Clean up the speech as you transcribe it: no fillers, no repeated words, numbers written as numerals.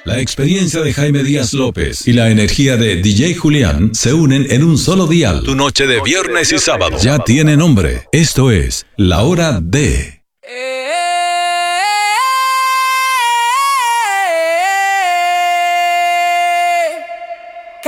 La experiencia de Jaime Díaz López y la energía de DJ Julián se unen en un solo dial. Tu noche de viernes y sábado ya tiene nombre. Esto es La Hora de...